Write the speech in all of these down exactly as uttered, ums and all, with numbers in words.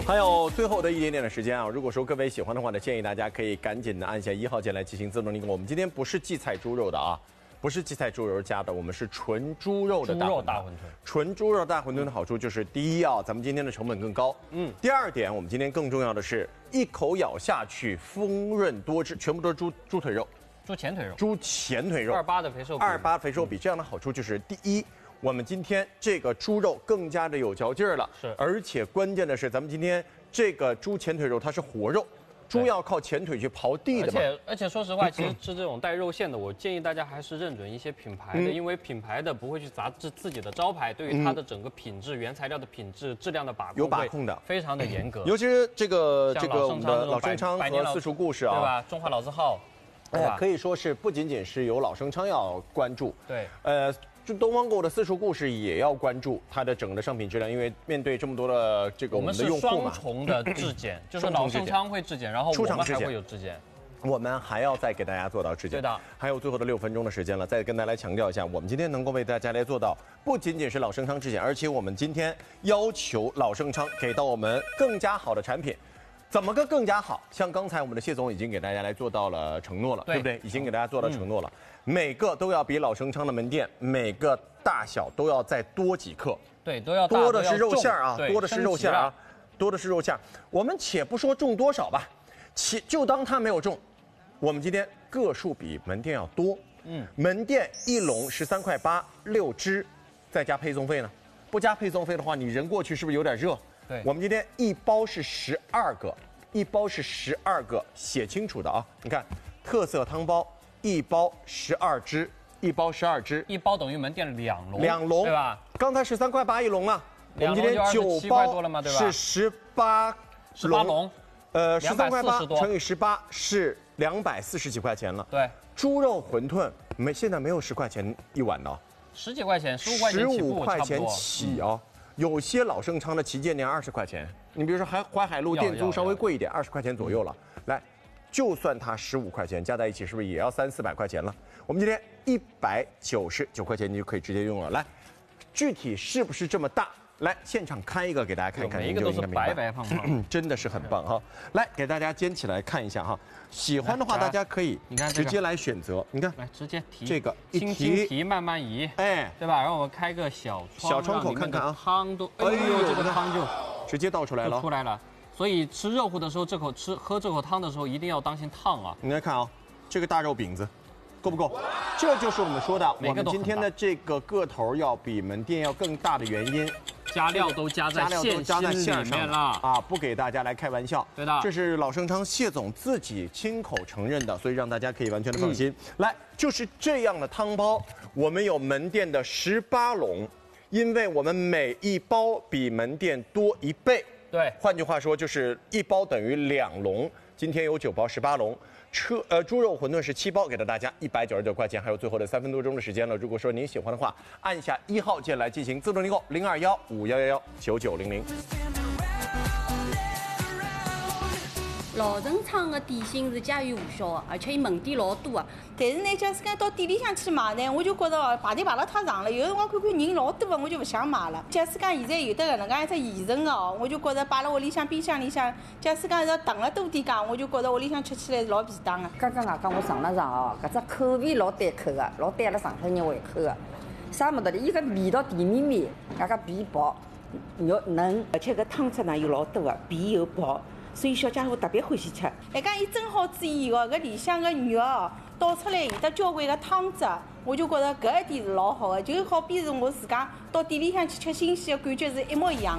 还有最后的一点点的时间啊，如果说各位喜欢的话呢，建议大家可以赶紧的按下一号键来进行自动订购。我们今天不是荠菜猪肉的啊，不是荠菜猪肉加的，我们是纯猪肉的大馄饨。大馄饨，纯猪肉大馄饨的好处就是第一啊，咱们今天的成本更高，嗯。第二点，我们今天更重要的是一口咬下去丰润多汁，全部都是猪猪腿肉。 猪前腿肉， 猪前腿肉， 二八的肥瘦比， 二八肥瘦比，这样的好处就是第一，我们今天这个猪肉更加的有嚼劲儿了， 是， 而且关键的是，咱们今天这个猪前腿肉它是活肉，猪要靠前腿去刨地的嘛， 而且而且说实话，其实吃这种带肉馅的，我建议大家还是认准一些品牌的， 嗯、 因为品牌的不会去砸自自己的招牌，对于它的整个品质、原材料的品质、质量的把控有把控的， 非常的严格。 尤其是这个这个我们的老生昌和四叔故事啊， 对吧？中华老字号。 哎，可以说是不仅仅是有老生昌要关注， 对， 呃，就东方购的四叔故事也要关注它的整个的商品质量，因为面对这么多的这个我们的用户嘛， 我们是双重的质检，就是老生昌会质检，然后我们还会有质检。 我们还要再给大家做到质检， 对的。 还有最后的六分钟的时间了，再跟大家来强调一下，我们今天能够为大家来做到，不仅仅是老生昌质检，而且我们今天要求老生昌给到我们更加好的产品。 怎么个更加好？像刚才我们的谢总已经给大家来做到了承诺了， 对, 对不对？已经给大家做到承诺了，嗯、每个都要比老生昌的门店每个大小都要再多几克， 对，都要多的是肉馅啊， 多的是肉馅啊，多的是肉馅。我们且不说重多少吧，且就当它没有重，我们今天个数比门店要多，嗯，门店一笼十三块八，六只，再加配送费呢？不加配送费的话，你人过去是不是有点热？ 对， 我们今天一包是十二个，一包是十二个，写清楚的啊！你看，特色汤包一包十二只，一包十二只， 一包等于门店两笼， 两笼对吧？ 刚才十三块八一笼啊，我们今天九包是十八， 十八笼， 呃，十三块八乘以十八是两百四十几块钱了。 对， 猪肉馄饨没现在没有十块钱一碗的， 十几块钱，十五块钱起， 十五块钱起哦。 有些老生昌的旗舰店二十块钱，你比如说淮淮海路店租稍微贵一点，二十块钱左右了。来，就算它十五块钱加在一起，是不是也要三四百块钱了？我们今天一百九十九块钱你就可以直接用了。来，具体是不是这么大？来，现场开一个给大家看看， 每一个都是白白胖胖， 真的是很棒哈。来，给大家煎起来看一下哈。喜欢的话，大家可以你看直接来选择。你看， 来直接提这个一轻轻提，慢慢移，哎，对吧？然后我们开个小窗， 小窗口看看啊， 汤都，哎呦，这个汤就直接倒出来了， 出来了。所以吃热乎的时候，这口吃喝这口汤的时候，一定要当心烫啊。 你来看啊，这个大肉饼子。 够不够？这就是我们说的，我们今天的这个个头要比门店要更大的原因。 加料都加在馅心里面了啊，不给大家来开玩笑。 对的， 这是老生昌谢总自己亲口承认的，所以让大家可以完全的放心。嗯、来，就是这样的汤包，我们有门店的十八笼，因为我们每一包比门店多一倍。 对， 换句话说就是一包等于两笼。今天有九包十八笼。 车呃猪肉馄饨是七包，给到大家一百九十九块钱，还有最后的三分多钟的时间了。如果说您喜欢的话，按下一号键来进行自动订购，零二幺五幺幺幺九九零零。 老生昌的点心是家喻户晓的，而且伊门店老多的。但是呢，假使讲到店里向去买呢，我就觉得哦排队排了太长了。有辰光看看人老多的，我就不想买了。假使讲现在有的搿能介一只现成的哦，我就觉得摆辣屋里向冰箱里向，假使讲要囤了多点讲，我就觉得屋里向吃起来是老便当的。 刚刚外讲我尝了尝哦，搿只口味老对口的，老对阿拉上海人胃口的。啥么道理？伊个味道甜绵绵，外加皮薄，肉嫩，而且搿汤汁呢又老多的，皮又薄。 所以小家伙特别欢喜吃。哎，讲伊蒸好之以后，搿里向个肉哦，倒出来有得交关个汤汁，我就觉得搿一点是老好的，就好比是我自家到店里向去吃新鲜的感觉是一模一样的。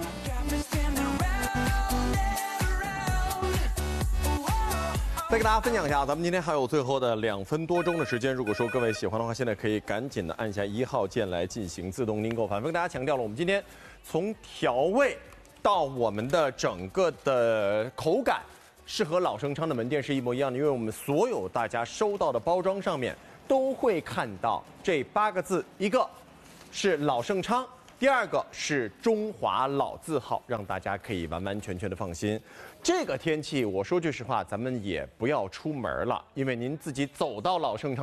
再给大家分享一下，咱们今天还有最后的两分多钟的时间。如果说各位喜欢的话，现在可以赶紧的按下一号键来进行自动订购。反复跟大家强调了，我们今天从调味。 到我们的整个的口感是和老生昌的门店是一模一样的，因为我们所有大家收到的包装上面都会看到这八个字，一个是老生昌，第二个是中华老字号，让大家可以完完全全的放心。这个天气，我说句实话，咱们也不要出门了，因为您自己走到老生昌。